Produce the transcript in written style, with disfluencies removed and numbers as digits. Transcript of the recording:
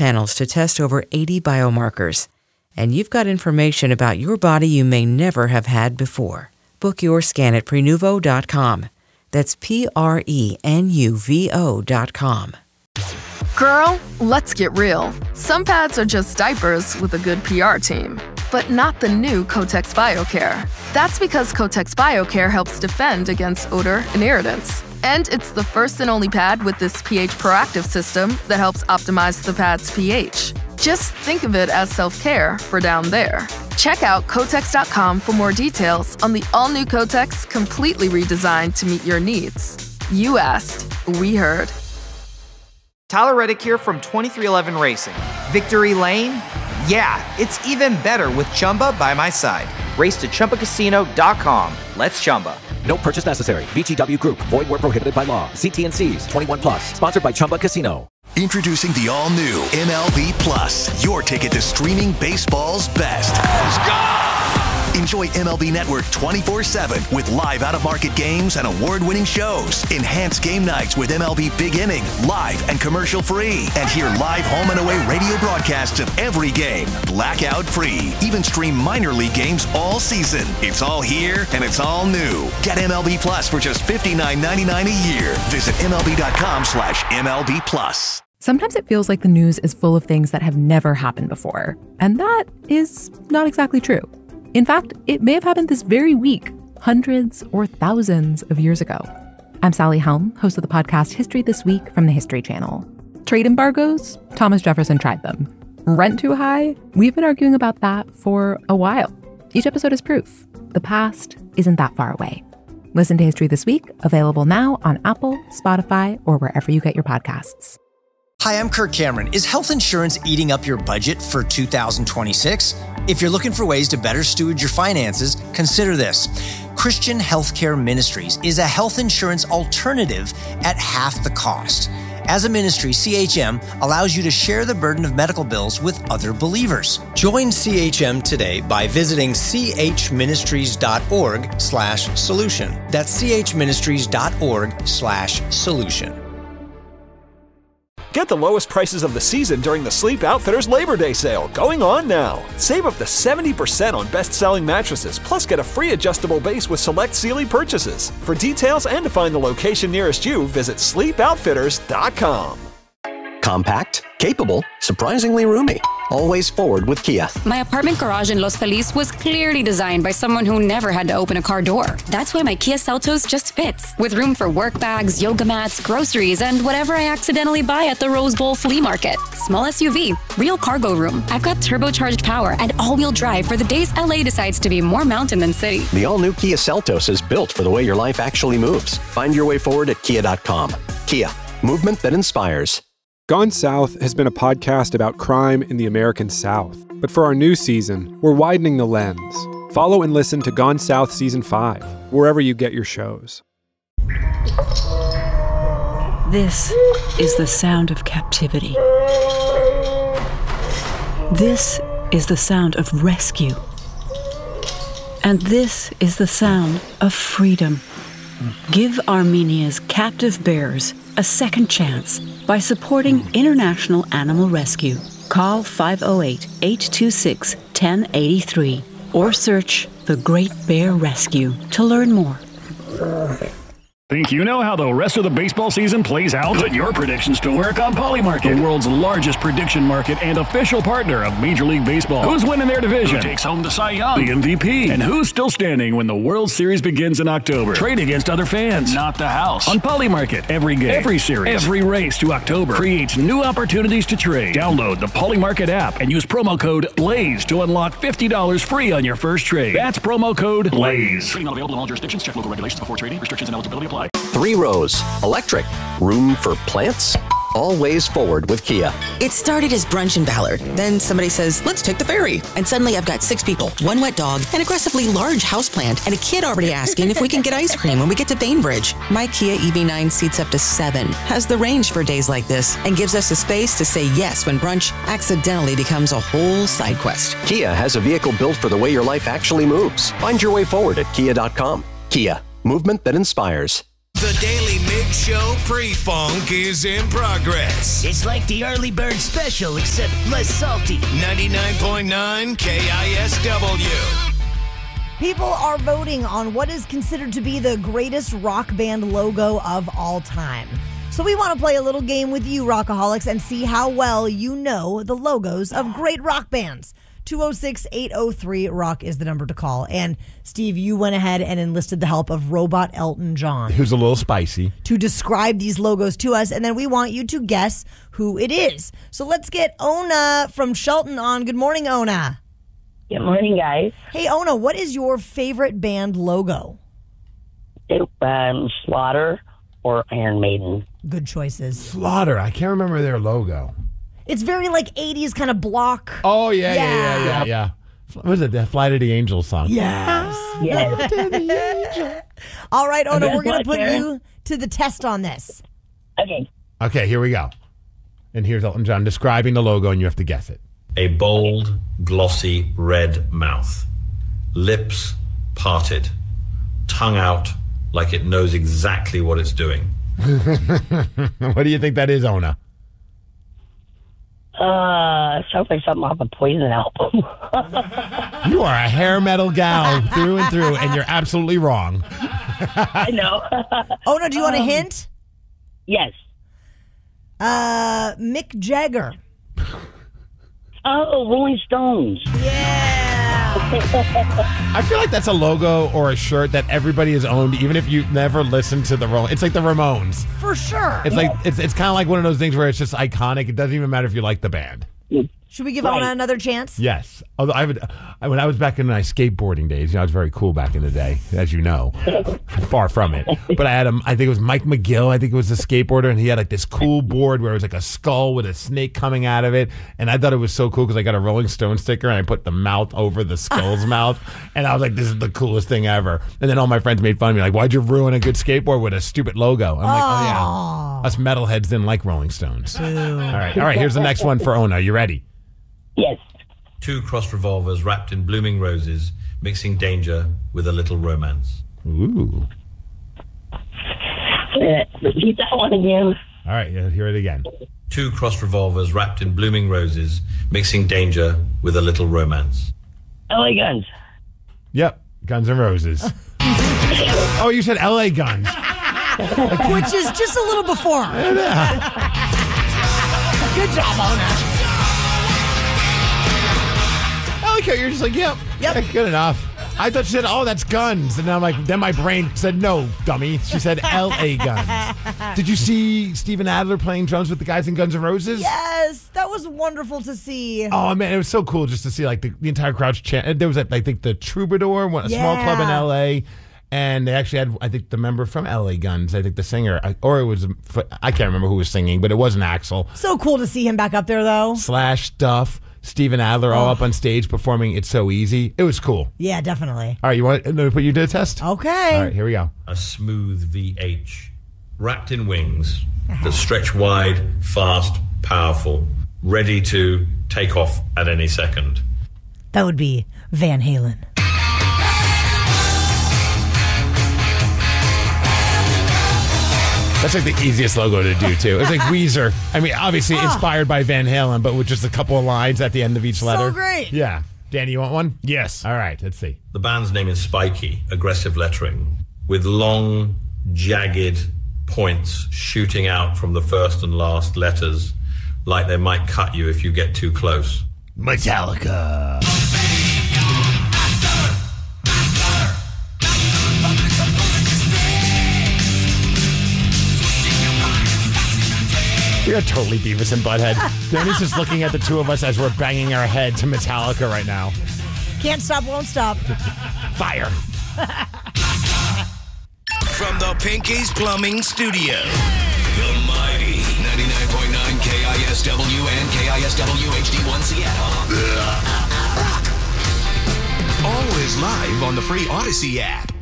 panels to test over 80 biomarkers. And you've got information about your body you may never have had before. Book your scan at Prenuvo.com. That's Prenuvo.com. Girl, let's get real. Some pads are just diapers with a good PR team, but not the new Kotex BioCare. That's because Kotex BioCare helps defend against odor and irritants. And it's the first and only pad with this pH proactive system that helps optimize the pad's pH. Just think of it as self-care for down there. Check out Kotex.com for more details on the all-new Kotex, completely redesigned to meet your needs. You asked, we heard. Tyler Reddick here from 2311 Racing. Victory Lane? Yeah, it's even better with Chumba by my side. Race to ChumbaCasino.com. Let's Chumba. No purchase necessary. VGW Group. Void where prohibited by law. See T&Cs. 21 plus. Sponsored by Chumba Casino. Introducing the all-new MLB Plus, your ticket to streaming baseball's best. Let's go! Enjoy MLB Network 24/7 with live out-of-market games and award-winning shows. Enhance game nights with MLB Big Inning, live and commercial-free. And hear live home and away radio broadcasts of every game, blackout-free. Even stream minor league games all season. It's all here and it's all new. Get MLB Plus for just $59.99 a year. Visit MLB.com/MLB Plus. Sometimes it feels like the news is full of things that have never happened before. And that is not exactly true. In fact, it may have happened this very week, hundreds or thousands of years ago. I'm Sally Helm, host of the podcast History This Week from the History Channel. Trade embargoes? Thomas Jefferson tried them. Rent too high? We've been arguing about that for a while. Each episode is proof. The past isn't that far away. Listen to History This Week, available now on Apple, Spotify, or wherever you get your podcasts. Hi, I'm Kirk Cameron. Is health insurance eating up your budget for 2026? If you're looking for ways to better steward your finances, consider this. Christian Healthcare Ministries is a health insurance alternative at half the cost. As a ministry, CHM allows you to share the burden of medical bills with other believers. Join CHM today by visiting chministries.org/solution. That's chministries.org/solution. Get the lowest prices of the season during the Sleep Outfitters Labor Day sale, going on now. Save up to 70% on best-selling mattresses, plus get a free adjustable base with select Sealy purchases. For details and to find the location nearest you, visit sleepoutfitters.com. Compact, capable, surprisingly roomy. Always forward with Kia. My apartment garage in Los Feliz was clearly designed by someone who never had to open a car door. That's why my Kia Seltos just fits, with room for work bags, yoga mats, groceries, and whatever I accidentally buy at the Rose Bowl flea market. Small SUV, real cargo room. I've got turbocharged power and all-wheel drive for the days LA decides to be more mountain than city. The all-new Kia Seltos is built for the way your life actually moves. Find your way forward at Kia.com. Kia, movement that inspires. Gone South has been a podcast about crime in the American South. But for our new season, we're widening the lens. Follow and listen to Gone South Season 5, wherever you get your shows. This is the sound of captivity. This is the sound of rescue. And this is the sound of freedom. Give Armenia's captive bears a second chance by supporting International Animal Rescue. Call 508-826-1083 or search The Great Bear Rescue to learn more. Think you know how the rest of the baseball season plays out? Put your predictions to work on Polymarket, the world's largest prediction market and official partner of Major League Baseball. Who's winning their division? Who takes home the Cy Young? The MVP? And who's still standing when the World Series begins in October? Trade against other fans, not the house. On Polymarket, every game, every series, every race to October creates new opportunities to trade. Download the Polymarket app and use promo code BLAZE to unlock $50 free on your first trade. That's promo code BLAZE. Trading not available in all jurisdictions. Check local regulations before trading. Restrictions and eligibility apply. 3 rows, electric, room for plants. Always forward with Kia. It started as brunch in Ballard. Then somebody says, let's take the ferry. And suddenly I've got 6 people, 1 wet dog, an aggressively large houseplant, and a kid already asking if we can get ice cream when we get to Bainbridge. My Kia EV9 seats up to 7, has the range for days like this, and gives us the space to say yes when brunch accidentally becomes a whole side quest. Kia has a vehicle built for the way your life actually moves. Find your way forward at Kia.com. Kia, movement that inspires. The Daily Mig Big Show pre-funk is in progress. It's like the early bird special, except less salty. 99.9 KISW. People are voting on what is considered to be the greatest rock band logo of all time. So we want to play a little game with you, Rockaholics, and see how well you know the logos of great rock bands. 206-803-ROCK is the number to call. And, Steve, you went ahead and enlisted the help of Robot Elton John. Who's a little spicy. To describe these logos to us, and then we want you to guess who it is. So let's get Ona from Shelton on. Good morning, Ona. Good morning, guys. Hey, Ona, what is your favorite band logo? Slaughter or Iron Maiden. Good choices. Slaughter. I can't remember their logo. It's very like 80s kind of block. Oh, yeah. What was it? The Fly to the Angels song. Yes. All right, Ona, we're going to put you to the test on this. Okay, here we go. And here's Elton John describing the logo, and you have to guess it. A bold, glossy red mouth. Lips parted. Tongue out like it knows exactly what it's doing. What do you think that is, Ona? Sounds like something off a Poison album. You are a hair metal gal through and through, and you're absolutely wrong. I know. Ona, do you want a hint? Yes. Mick Jagger. Oh, Rolling Stones. I feel like that's a logo or a shirt that everybody has owned, even if you never listened to the Rolling. It's like the Ramones. For sure. It's like it's kind of like one of those things where it's just iconic. It doesn't even matter if you like the band. Should we give Ona another chance? Yes. Although when I was back in my skateboarding days, I was very cool back in the day, as you know. Far from it. But I had I think it was Mike McGill, I think it was a skateboarder, and he had like this cool board where it was like a skull with a snake coming out of it. And I thought it was so cool because I got a Rolling Stone sticker and I put the mouth over the skull's mouth. And I was like, this is the coolest thing ever. And then all my friends made fun of me, like, why'd you ruin a good skateboard with a stupid logo? I'm like, oh yeah. Us metalheads didn't like Rolling Stones. All right, here's the next one for Ona. You ready? Yes. 2 crossed revolvers wrapped in blooming roses, mixing danger with a little romance. Ooh. Repeat that one again. All right, hear it again. 2 crossed revolvers wrapped in blooming roses, mixing danger with a little romance. LA Guns. Yep, Guns N' Roses. Oh, you said LA Guns. Which is just a little before. Good job, Ona. Okay, you're just like, yep, good enough. I thought she said, oh, that's Guns. And I'm like, then my brain said, no, dummy. She said L.A. Guns. Did you see Steven Adler playing drums with the guys in Guns N' Roses? Yes, that was wonderful to see. Oh, man, it was so cool just to see like the entire crowd chant. There was, I think, the Troubadour, a small club in L.A., and they actually had, I think, the member from LA Guns, I think the singer, or it was, I can't remember who was singing, but it wasn't Axl. So cool to see him back up there, though. Slash Duff, Steven Adler all up on stage performing It's So Easy. It was cool. Yeah, definitely. All right, you want to put you to the test? Okay. All right, here we go. A smooth VH, wrapped in wings that stretch wide, fast, powerful, ready to take off at any second. That would be Van Halen. That's like the easiest logo to do, too. It's like Weezer. I mean, obviously inspired by Van Halen, but with just a couple of lines at the end of each letter. So great. Yeah. Danny, you want one? Yes. All right, let's see. The band's name is Spiky, aggressive lettering, with long, jagged points shooting out from the first and last letters, like they might cut you if you get too close. Metallica. We are totally Beavis and Butthead. Danny's just looking at the two of us as we're banging our head to Metallica right now. Can't stop, won't stop. Fire. From the Pinky's Plumbing Studio, the mighty 99.9 KISW and KISW HD1 Seattle. Always live on the free Odyssey app.